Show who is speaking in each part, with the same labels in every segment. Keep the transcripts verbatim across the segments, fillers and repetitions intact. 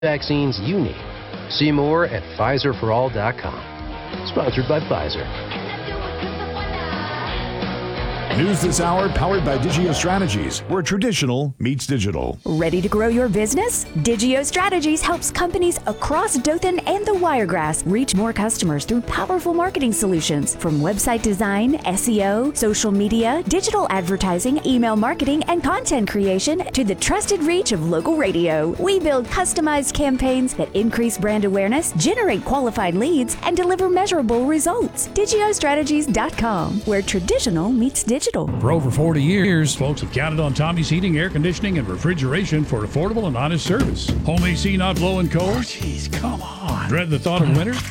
Speaker 1: vaccines you need. See more at Pfizer for all dot com. Sponsored by Pfizer.
Speaker 2: News this hour powered by Digio Strategies, where traditional meets digital.
Speaker 3: Ready to grow your business? Digio Strategies helps companies across Dothan and the Wiregrass reach more customers through powerful marketing solutions, from website design, S E O, social media, digital advertising, email marketing, and content creation to the trusted reach of local radio. We build customized campaigns that increase brand awareness, generate qualified leads, and deliver measurable results. Digio Strategies dot com, where traditional meets digital.
Speaker 4: For over forty years, folks have counted on Tommy's Heating, Air Conditioning, and Refrigeration for affordable and honest service. Home A C not blowing cold? Jeez, come on. Dread the thought of winter?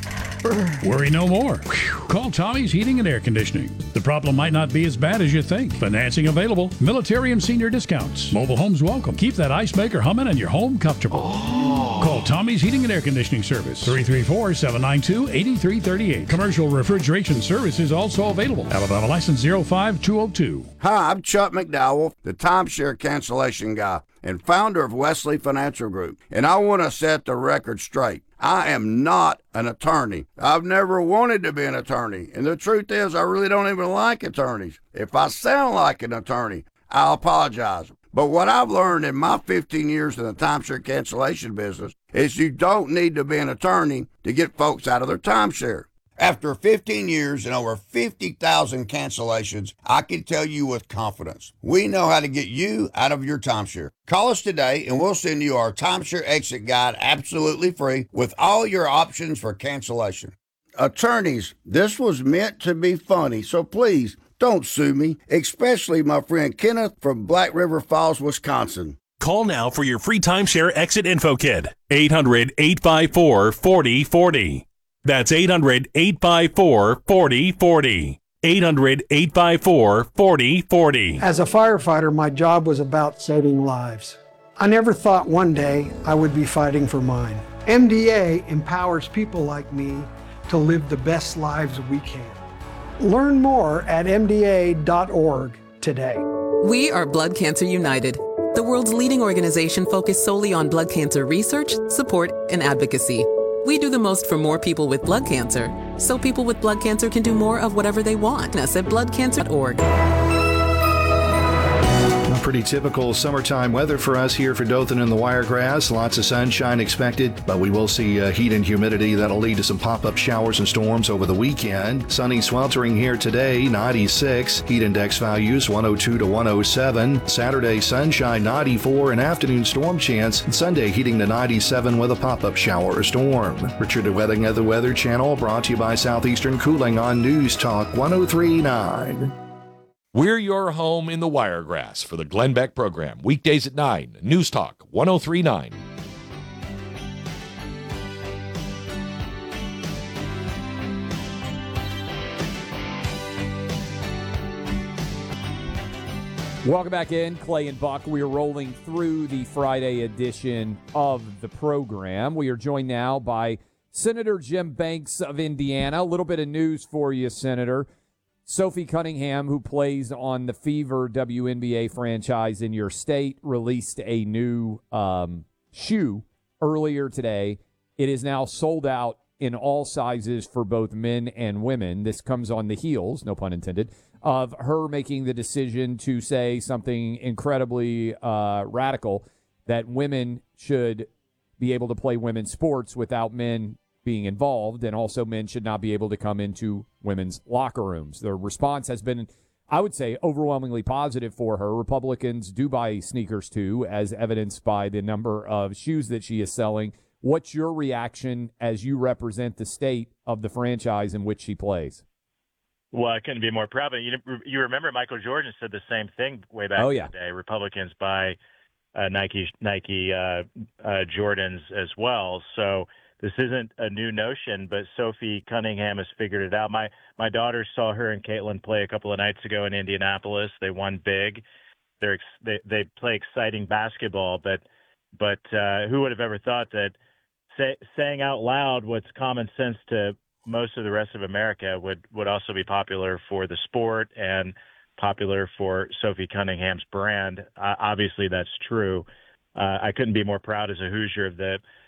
Speaker 4: Worry no more. Call Tommy's Heating and Air Conditioning. The problem might not be as bad as you think. Financing available. Military and senior discounts. Mobile homes welcome. Keep that ice maker humming and your home comfortable. Oh. Call Tommy's Heating and Air Conditioning Service. three three four, seven nine two, eight three three eight. Commercial refrigeration service is also available. Alabama license zero five two oh two.
Speaker 5: Hi, I'm Chuck McDowell, the timeshare cancellation guy and founder of Wesley Financial Group. And I want to set the record straight. I am not an attorney. I've never wanted to be an attorney. And the truth is, I really don't even like attorneys. If I sound like an attorney, I'll apologize. But what I've learned in my fifteen years in the timeshare cancellation business is you don't need to be an attorney to get folks out of their timeshare. After fifteen years and over fifty thousand cancellations, I can tell you with confidence, we know how to get you out of your timeshare. Call us today and we'll send you our timeshare exit guide absolutely free with all your options for cancellation. Attorneys, this was meant to be funny, so please don't sue me, especially my friend Kenneth from Black River Falls, Wisconsin.
Speaker 6: Call now for your free timeshare exit info kit. eight hundred, eight five four, four oh four oh. That's eight hundred, eight five four, four oh four oh. eight hundred, eight five four, four oh four oh.
Speaker 7: As a firefighter, my job was about saving lives. I never thought one day I would be fighting for mine. M D A empowers people like me to live the best lives we can. Learn more at M D A dot org today.
Speaker 8: We are Blood Cancer United, the world's leading organization focused solely on blood cancer research, support, and advocacy. We do the most for more people with blood cancer, so people with blood cancer can do more of whatever they want. Us at blood cancer dot org.
Speaker 9: Pretty typical summertime weather for us here for Dothan and the Wiregrass. Lots of sunshine expected, but we will see uh, heat and humidity that'll lead to some pop-up showers and storms over the weekend. Sunny sweltering here today, ninety-six. Heat index values one oh two to one oh seven. Saturday sunshine, ninety-four. An afternoon storm chance. And Sunday heating to ninety-seven with a pop-up shower or storm. Richard Wedding of the Weather Channel brought to you by Southeastern Cooling on News Talk one oh three point nine.
Speaker 10: We're your home in the Wiregrass for the Glenn Beck program. Weekdays at nine. News Talk one oh three point nine.
Speaker 11: Welcome back in. Clay and Buck. We are rolling through the Friday edition of the program. We are joined now by Senator Jim Banks of Indiana. A little bit of news for you, Senator. Sophie Cunningham, who plays on the Fever W N B A franchise in your state, released a new um, shoe earlier today. It is now sold out in all sizes for both men and women. This comes on the heels, no pun intended, of her making the decision to say something incredibly uh, radical, that women should be able to play women's sports without men being involved, and also men should not be able to come into women's locker rooms. The response has been, I would say, overwhelmingly positive for her. Republicans do buy sneakers too, as evidenced by the number of shoes that she is selling. What's your reaction as you represent the state of the franchise in which she plays?
Speaker 12: Well, I couldn't be more proud. But you, you remember Michael Jordan said the same thing way back
Speaker 11: oh,
Speaker 12: in
Speaker 11: yeah.
Speaker 12: the day. Republicans buy uh, Nike Nike uh, uh, Jordans as well. So this isn't a new notion, but Sophie Cunningham has figured it out. My my daughter saw her and Caitlin play a couple of nights ago in Indianapolis. They won big. They're ex- they they play exciting basketball, but but uh, who would have ever thought that say, saying out loud what's common sense to most of the rest of America would, would also be popular for the sport and popular for Sophie Cunningham's brand. Uh, obviously, that's true. Uh, I couldn't be more proud as a Hoosier of the